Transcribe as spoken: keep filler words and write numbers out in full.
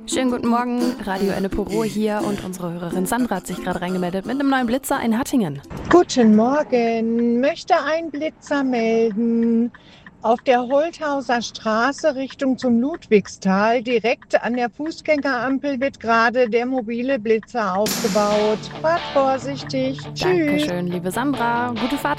Schönen guten Morgen, Radio Enneporo hier und unsere Hörerin Sandra hat sich gerade reingemeldet mit einem neuen Blitzer in Hattingen. Guten Morgen, möchte ein Blitzer melden. Auf der Holthauser Straße Richtung zum Ludwigstal, direkt an der Fußgängerampel, wird gerade der mobile Blitzer aufgebaut. Fahrt vorsichtig. Tschüss. Dankeschön, liebe Sandra. Gute Fahrt.